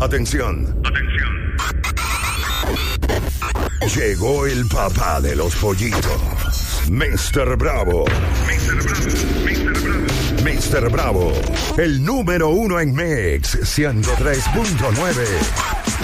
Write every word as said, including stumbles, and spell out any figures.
Atención. Llegó el papá de los pollitos, mister Bravo. mister Bravo, mister Bravo. mister Bravo, el número uno en Mix ciento tres punto nueve.